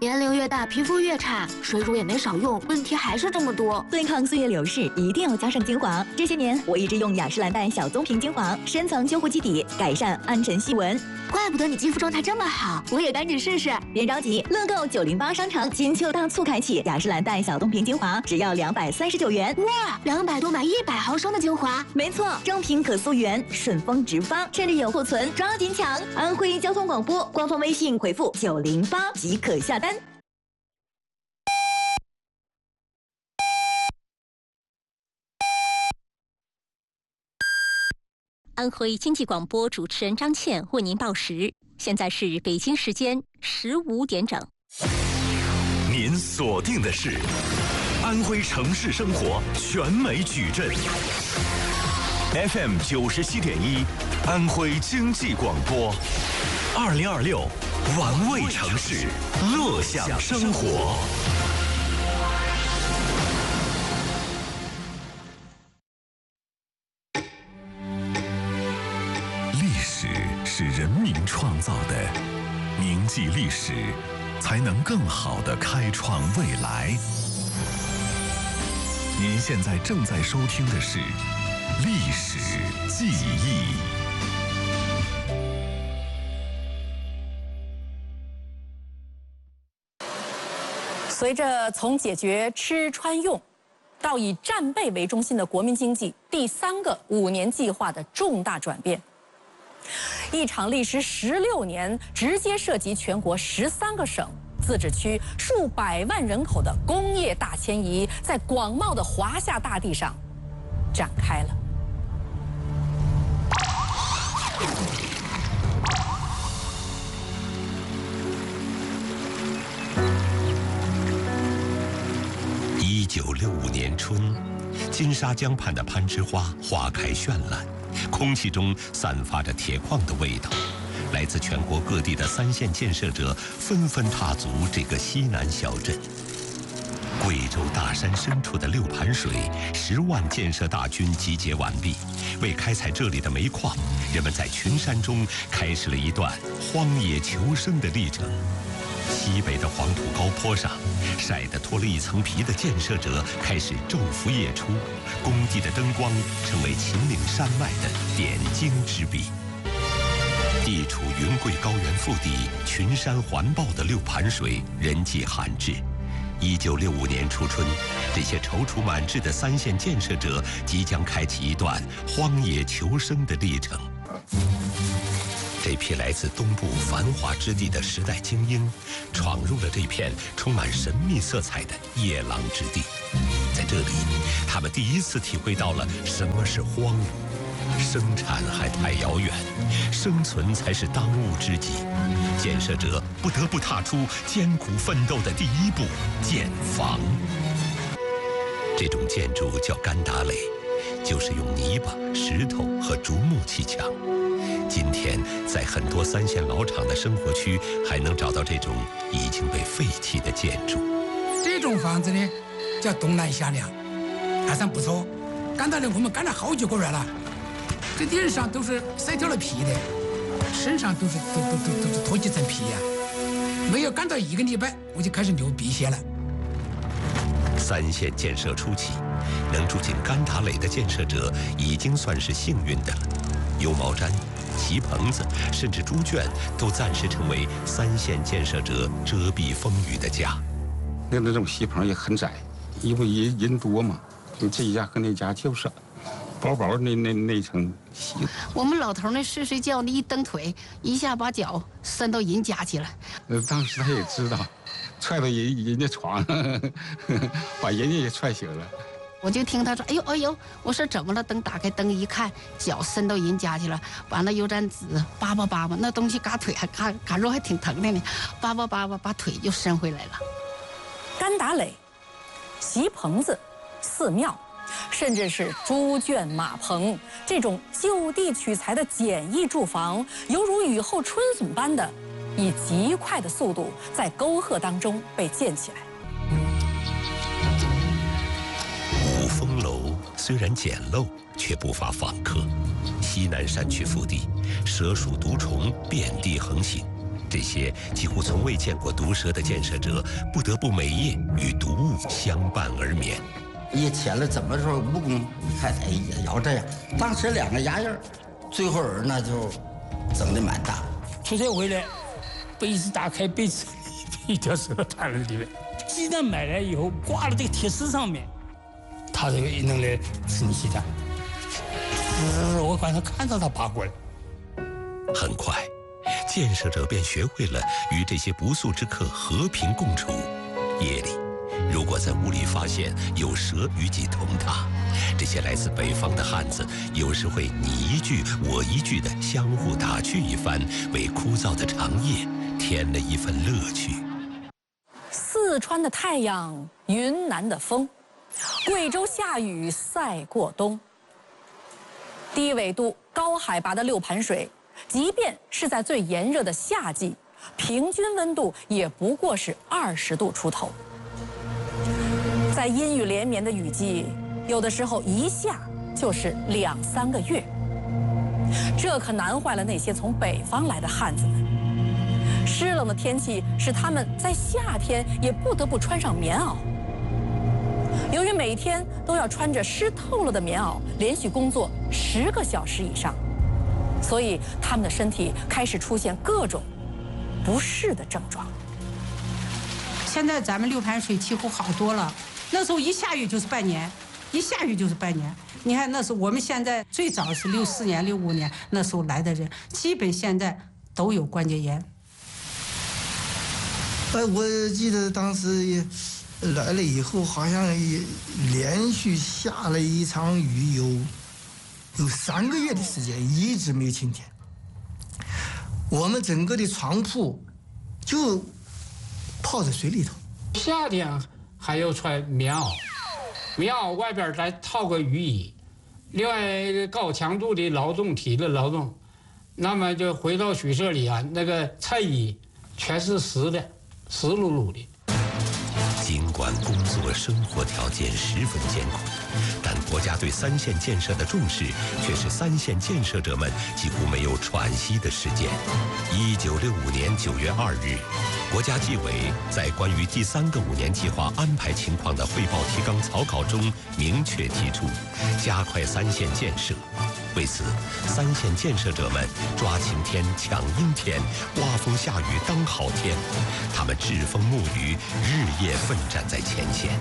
年龄越大，皮肤越差，水乳也没少用，问题还是这么多。 对抗岁月流逝，一定要加上精华。这些年，我一直用雅诗兰黛小棕瓶精华，深层修护基底，改善暗沉细纹。 怪不得你肌肤状态这么好，我也赶紧试试。 别着急，乐购908商城金秋大促开启，雅诗兰黛小棕瓶精华只要239元。 哇，200多买100毫升的精华。 没错，正品可溯源，顺丰直发，甚至有库存，抓紧抢！安徽交通广播官方微信回复908即可下单。 安徽经济广播主持人张倩为您报时，现在是北京时间15点整。 您锁定的是安徽城市生活全美矩阵 FM 97.1，安徽经济广播，2026玩味城市，乐享生活。是人民创造的，铭记历史，才能更好地开创未来。您现在正在收听的是《历史记忆》。 随着从解决吃穿用，到以战备为中心的国民经济第3个5年计划的重大转变。一场历时16年、直接涉及全国13个省、自治区、数百万人口的工业大迁移，在广袤的华夏大地上展开了。 1965年春，金沙江畔的攀枝花花开绚烂。空气中散发着铁矿的味道，来自全国各地的3线建设者纷纷踏足这个西南小镇。贵州大山深处的6盘水，10万建设大军集结完毕。为开采这里的煤矿，人们在群山中开始了一段荒野求生的历程。西北的黄土高坡上，晒得脱了一层皮的建设者开始昼伏夜出，工地的灯光成为秦岭山脉的点睛之笔。地处云贵高原腹地，群山环抱的6盘水人迹罕至。1965年初春，这些踌躇满志的3线建设者即将开启一段荒野求生的历程。这批来自东部繁华之地的时代精英，闯入了这片充满神秘色彩的夜郎之地。在这里，他们第一次体会到了什么是荒芜。生产还太遥远，生存才是当务之急。建设者不得不踏出艰苦奋斗的第一步——建房。这种建筑叫干打垒，就是用泥巴、石头和竹木砌墙。今天，在很多3线老厂的生活区，还能找到这种已经被废弃的建筑。 这种房子呢，叫东南向梁，还算不错。干打垒我们干了好几个月了，这顶上都是筛掉了皮的，身上都是脱几层皮呀。没有干到1个礼拜，我就开始流鼻血了。 3线建设初期，能住进干打垒的建设者已经算是幸运的了。油毛毡、席棚子，甚至猪圈，都暂时成为3线建设者遮蔽风雨的家。 那种席棚也很窄，因为人多嘛，你这一家和那家就是薄薄那层席。 我们老头呢睡觉，那一蹬腿，一下把脚伸到人家去了。 当时他也知道，踹到人家床，把人家也踹醒了。 我就听他说：“哎呦哎呦！”我说：“怎么了？”灯打开，灯一看，脚伸到人家去了，把那油毡纸扒扒扒，那东西嘎腿还嘎肉还挺疼的呢，扒扒扒扒，把腿又伸回来了。 干打垒、席棚子、寺庙，甚至是猪圈、马棚，这种就地取材的简易住房，犹如雨后春笋般的，以极快的速度在沟壑当中被建起来。 五峰楼虽然简陋，却不乏访客。西南山区腹地，蛇鼠毒虫遍地横行， 这些几乎从未见过毒蛇的建设者，不得不每夜与毒物相伴而眠。 一切了怎么说武功，你看他也要这样。当时2个牙印，最后那就整得蛮大。 出差回来，杯子打开，杯子里一条蛇躺在里面。鸡蛋买来以后挂了这个铁丝上面，他这个一弄来吃你鸡蛋，我晚上看到他爬过来。 很快，建设者便学会了与这些不速之客和平共处。夜里，如果在屋里发现有蛇与己同榻，这些来自北方的汉子有时会你一句我一句的相互打趣一番，为枯燥的长夜添了一份乐趣。 四川的太阳，云南的风，贵州下雨赛过冬。低纬度、高海拔的六盘水，即便是在最炎热的夏季，平均温度也不过是20度出头。在阴雨连绵的雨季，有的时候一下就是2、3个月，这可难坏了那些从北方来的汉子们。湿冷的天气使他们在夏天也不得不穿上棉袄。由于每天都要穿着湿透了的棉袄连续工作10个小时以上，所以他们的身体开始出现各种不适的症状。 现在咱们六盘水气候好多了，那时候一下雨就是半年，一下雨就是半年。你看那时候我们现在最早是64年、65年那时候来的人，基本现在都有关节炎。 我记得当时也来了以后，好像也连续下了一场雨，有3个月的时间一直没有晴天。我们整个的床铺就泡在水里头。 夏天还要穿棉袄，棉袄外边再套个雨衣。另外高强度的劳动体力劳动，那么就回到宿舍里啊，那个衬衣全是湿的。湿漉漉的。 尽管工作生活条件十分艰苦，但国家对3线建设的重视却使3线建设者们几乎没有喘息的时间。1965年9月2日，国家纪委在关于第3个5年计划安排情况的汇报提纲草稿中明确提出，加快3线建设。为此，3线建设者们抓晴天、抢阴天，刮风下雨当好天。他们栉风沐雨，日夜奋战在前线。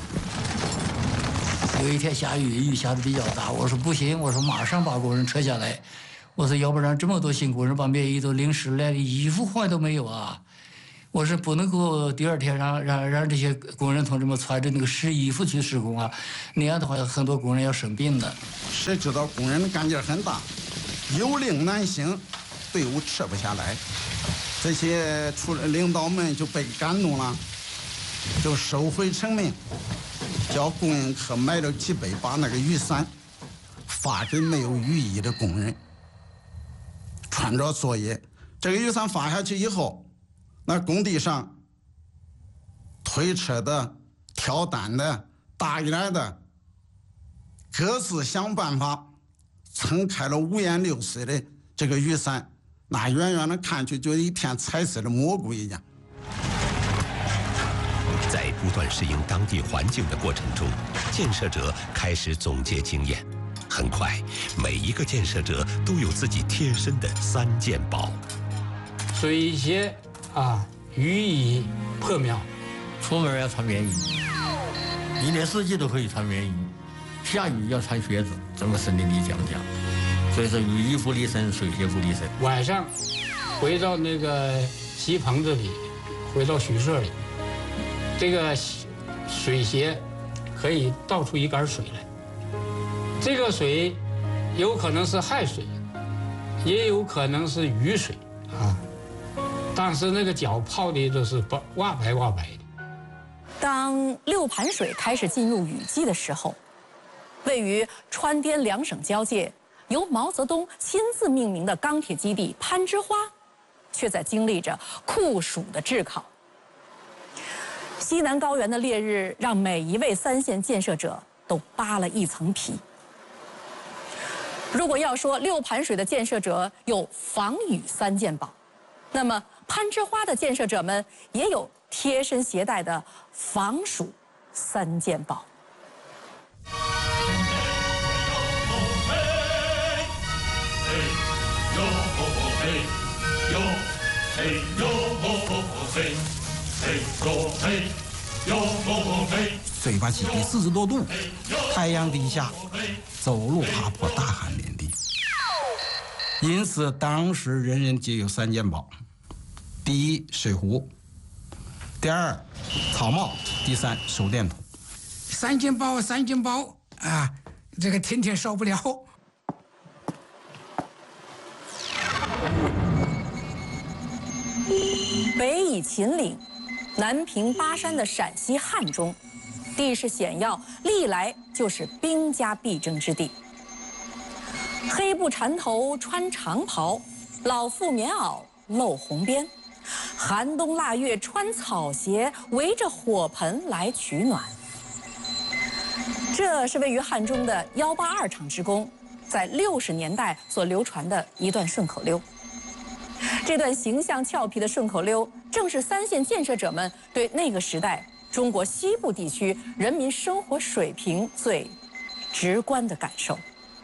有一天下雨，雨下的比较大，我说不行，我说马上把工人撤下来，我说要不然这么多辛苦人把棉衣都淋湿了，衣服换都没有啊。我是不能够第2天让这些工人同志们穿着那个湿衣服去施工啊，那样的话很多工人要生病的。 谁知道工人的干劲很大，有令难行，队伍撤不下来。这些领导们就被感动了，就收回成命，叫供应科买了几百把那个雨伞，发给没有雨衣的工人，穿着作业。这个雨伞发下去以后，那工地上推车的、挑担的、打眼的，各自想办法撑开了5颜6色的这个雨伞，那远远的看去就一片彩色的蘑菇一样。 在不断适应当地环境的过程中，建设者开始总结经验。很快，每一个建设者都有自己贴身的3件宝： 水鞋啊，雨衣、破棉袄。 出门要穿棉衣，1年4季都可以穿棉衣，下雨要穿靴子，这么森林里讲讲。所以说雨衣不离身，水鞋不离身。 晚上回到那个席棚子里，回到宿舍里，这个水鞋可以倒出一杆水来。这个水有可能是汗水，也有可能是雨水啊。当时那个脚泡的都是哇白哇白的。 当6盘水开始进入雨季的时候，位于川滇2省交界，由毛泽东亲自命名的钢铁基地攀枝花，却在经历着酷暑的炙烤。西南高原的烈日让每一位3线建设者都扒了一层皮。如果要说6盘水的建设者有防雨3件宝，那么攀枝花的建设者们也有贴身携带的防暑3件宝。 嘴巴起给40多度，太阳底下走路爬坡，大汗淋漓。因此，当时人人皆有3件宝：第一，水壶；第二，草帽；第三，手电筒。 3件宝啊，这个天天少不了。 北倚秦岭，南平巴山的陕西汉中，地势险要，历来就是兵家必争之地。黑布缠头穿长袍，老妇棉袄露红边，寒冬腊月穿草鞋，围着火盆来取暖。这是位于汉中的182厂职工在60年代所流传的一段顺口溜。这段形象俏皮的顺口溜，正是3线建设者们对那个时代中国西部地区人民生活水平最直观的感受。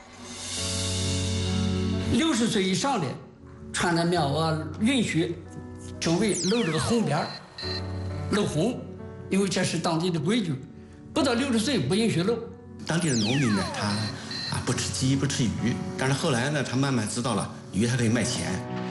60岁以上的穿的棉袄允许周围露这个红边儿，露红，因为这是当地的规矩。不到60岁不允许露。 当地的农民呢，他不吃鸡不吃鱼，但是后来呢，他慢慢知道了鱼它可以卖钱。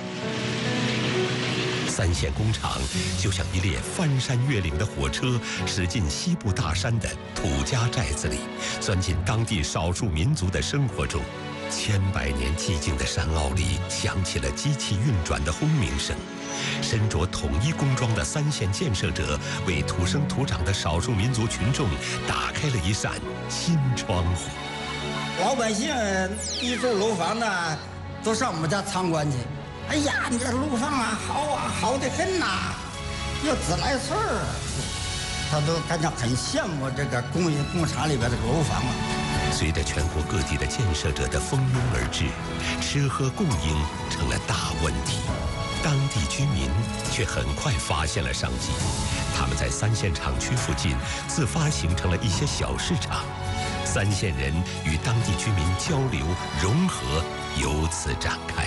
3线工厂就像一列翻山越岭的火车，驶进西部大山的土家寨子里，钻进当地少数民族的生活中。千百年寂静的山坳里，响起了机器运转的轰鸣声。身着统一工装的3线建设者，为土生土长的少数民族群众打开了一扇新窗户。 老百姓一住楼房呢，都上我们家参观去。哎呀，你这楼房啊，好啊，好得很呐，有自来水儿，他都感觉很羡慕这个工厂里边这个楼房啊。 随着全国各地的建设者的蜂拥而至，吃喝供应成了大问题。当地居民却很快发现了商机，他们在3线厂区附近自发形成了一些小市场，3线人与当地居民交流融合由此展开。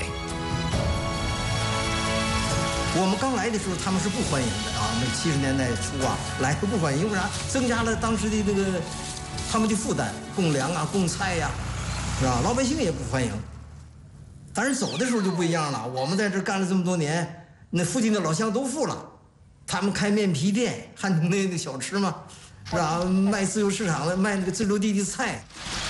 我们刚来的时候，他们是不欢迎的啊。那70年代初啊，来都不欢迎，为啥？增加了当时的这个他们的负担，供粮啊、供菜呀，是吧？老百姓也不欢迎。但是走的时候就不一样了，我们在这干了这么多年，那附近的老乡都富了，他们开面皮店，汉中那小吃嘛，是吧？卖自由市场的，卖那个自留地的菜。